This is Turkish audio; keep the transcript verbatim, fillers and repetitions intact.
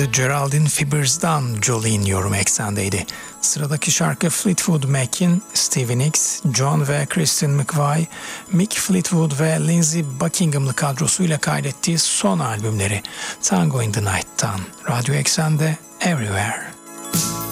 The Geraldine Fibbers'dan Jolene yorum Eksen'deydi. Sıradaki şarkı Fleetwood Mac'in Stevie Nicks, John ve Kristen McVie, Mick Fleetwood ve Lindsey Buckingham'lı kadrosuyla kaydettiği son albümleri Tango in the Night'tan. Radyo Eksen'de Everywhere.